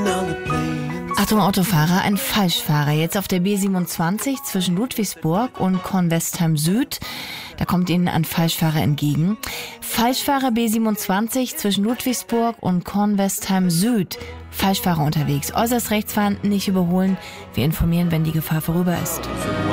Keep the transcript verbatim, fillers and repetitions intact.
Achtung Autofahrer, ein Falschfahrer. Jetzt auf der B siebenundzwanzig zwischen Ludwigsburg und Kornwestheim Süd. Da kommt Ihnen ein Falschfahrer entgegen. Falschfahrer B siebenundzwanzig zwischen Ludwigsburg und Kornwestheim Süd. Falschfahrer unterwegs. Äußerst rechts fahren, nicht überholen. Wir informieren, wenn die Gefahr vorüber ist.